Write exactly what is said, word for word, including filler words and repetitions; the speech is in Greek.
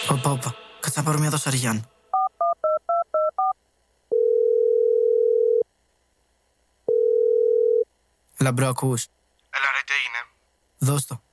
Όπα, όπα. Κάτσε να πάρω μια δοσαριάν. Λαμπρό, ακούς? Έλα ρε, τι έγινε? Δώσ' το.